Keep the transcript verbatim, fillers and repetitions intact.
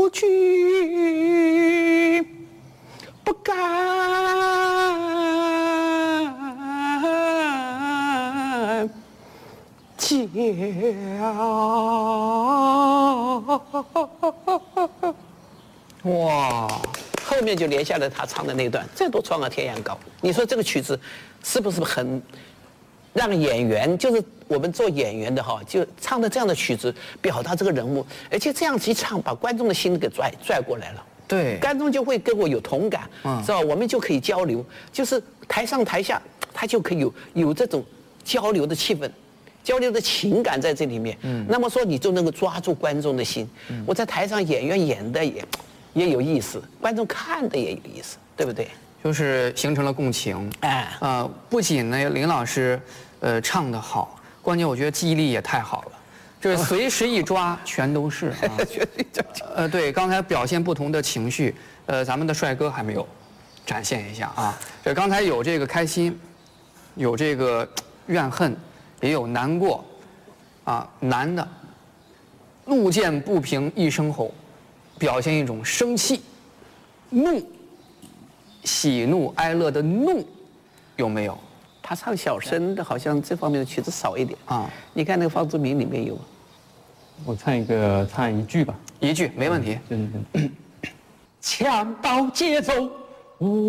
不惧，不敢叫。哇！后面就连下来他唱的那段，再多创个天涯高。你说这个曲子是不是很让演员，就是我们做演员的哈，就唱的这样的曲子，表达这个人物，而且这样子一唱，把观众的心给拽拽过来了。 对， 观众就会跟我有同感，嗯，知道我们就可以交流，就是台上台下，他就可以有有这种交流的气氛。交流的情感在这里面，嗯，那么说你就能够抓住观众的心。嗯、我在台上演员演的也也有意思，观众看的也有意思，对不对？ 就是形成了共情。哎，呃，不仅呢林老师，呃唱得好，关键我觉得记忆力也太好了，这随时一抓全都是。啊、呃，对，刚才表现不同的情绪，呃，咱们的帅哥还没有展现一下啊。这刚才有这个开心，有这个怨恨。也有难过，啊，难的，怒见不平一声吼，表现一种生气、怒、喜怒哀乐的怒，有没有？他唱小声的，好像这方面的曲子少一点啊。你看那个方志明里面有， 我唱一个，唱一句吧。 一句没问题。 就是，枪刀节奏。